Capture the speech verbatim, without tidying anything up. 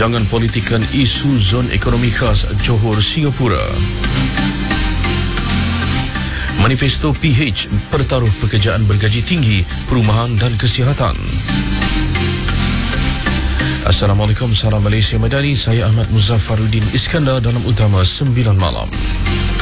Jangan politikan isu zon ekonomi khas Johor, Singapura. Manifesto P H pertaruh pekerjaan bergaji tinggi, perumahan dan kesihatan. Assalamualaikum, salam Malaysia Madani. Saya Ahmad Muzaffaruddin Iskandar dalam Utama sembilan Malam.